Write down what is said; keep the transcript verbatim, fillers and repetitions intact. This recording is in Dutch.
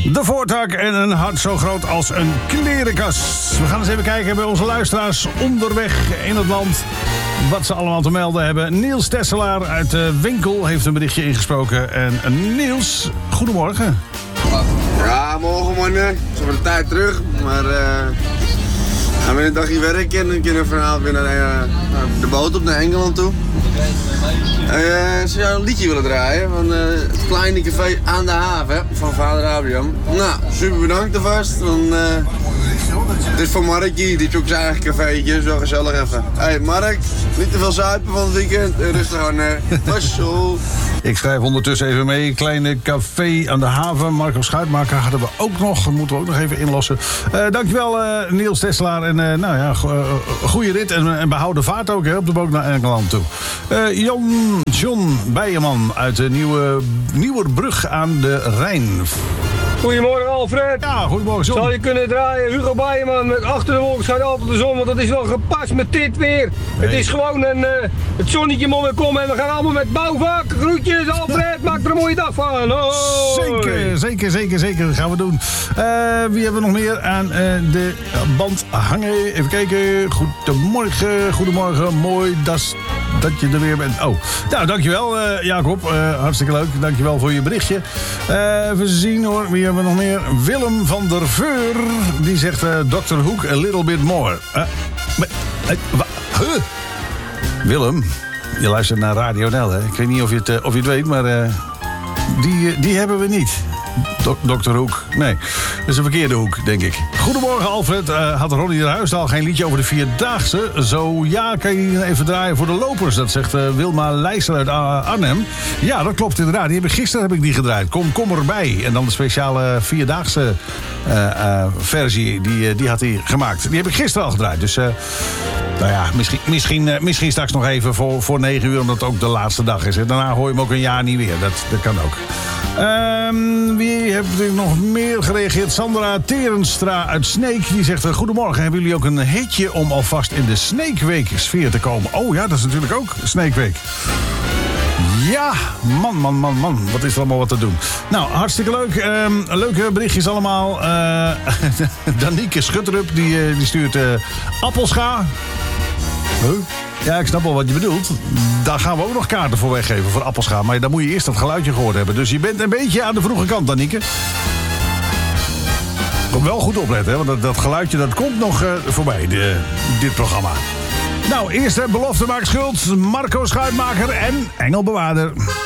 De voortak en een hart zo groot als een klerenkast. We gaan eens even kijken bij onze luisteraars onderweg in het land wat ze allemaal te melden hebben. Niels Tesselaar uit de winkel heeft een berichtje ingesproken. En Niels, goedemorgen. Ja, morgen man. Ik ben de tijd terug, maar uh, gaan we een dagje werken en dan kunnen we vanavond weer naar uh, de boot op naar Engeland toe. Uh, ze zou een liedje willen draaien van uh, het kleine café aan de haven van vader Abraham. Nou, super bedankt alvast. Dan, uh, het is voor Markie, die heeft ook zijn eigen cafeetje, zo gezellig even. Hé hey Mark, niet te veel zuipen van het weekend, rustig aan. Was zo. Ik schrijf ondertussen even mee. Kleine café aan de haven. Marco Schuitmaker hadden we ook nog. Dat moeten we ook nog even inlossen. Uh, dankjewel uh, Niels Tesselaar. En uh, nou ja, go- uh, goede rit. En, en behouden vaart ook hè, op de boot naar Engeland toe. Uh, Jan John Bijeman uit de nieuwe Nieuwerbrug aan de Rijn. Goedemorgen Alfred. Ja, goedemorgen John. Zou je kunnen draaien, Hugo Bijeman, met achter de wolken schijnt altijd de zon, want dat is wel gepast met dit weer. Nee. Het is gewoon een, uh, het zonnetje moet weer komen en we gaan allemaal met bouwvak. Groetjes Alfred, maak er een mooie dag van. Hoi. Zeker, zeker, zeker, zeker. Dat gaan we doen. Uh, wie hebben we nog meer aan uh, de band hangen? Even kijken. Goedemorgen, goedemorgen. Mooi dat, dat je er weer bent. Oh, nou dankjewel uh, Jacob. Uh, hartstikke leuk. Dankjewel voor je berichtje. Uh, even zien hoor. Wie hebben we nog meer? Willem van der Veur. Die zegt uh, dokter Hoek a little bit more. Uh, maar, uh, wa, huh? Willem, je luistert naar Radio N L, hè? Ik weet niet of je het, uh, of je het weet, maar uh, die, uh, die hebben we niet. Dok- dokter Hoek. Nee, dat is een verkeerde hoek, denk ik. Goedemorgen, Alfred. Uh, had Ronnie de Huisdaal geen liedje over de Vierdaagse? Zo ja, kan je die even draaien voor de lopers? Dat zegt uh, Wilma Leijster uit uh, Arnhem. Ja, dat klopt inderdaad. Die heb ik, gisteren heb ik die gedraaid. Kom, kom erbij. En dan de speciale Vierdaagse uh, uh, versie, die, uh, die had hij gemaakt. Die heb ik gisteren al gedraaid. Dus, uh, nou ja, misschien, misschien, uh, misschien straks nog even voor, voor negen uur, omdat het ook de laatste dag is. Hè. Daarna hoor je hem ook een jaar niet weer. Dat, dat kan ook. Um, wie heeft er nog meer gereageerd? Sandra Terenstra uit Sneek. Die zegt, goedemorgen, hebben jullie ook een hitje om alvast in de Sneekweek sfeer te komen? Oh ja, dat is natuurlijk ook Sneekweek. Ja, man, man, man, man. Wat is er allemaal wat te doen? Nou, hartstikke leuk. Um, leuke berichtjes allemaal. Uh, Danieke Schutterup, die, uh, die stuurt uh, appelscha. Huh? Ja, ik snap wel wat je bedoelt. Daar gaan we ook nog kaarten voor weggeven, voor appelscha. Maar dan moet je eerst dat geluidje gehoord hebben. Dus je bent een beetje aan de vroege kant, Danieke. Kom wel goed opletten, hè? Want dat, dat geluidje dat komt nog uh, voorbij, de, dit programma. Nou, eerst de belofte maakt schuld. Marco Schuitmaker en Engelbewaarder.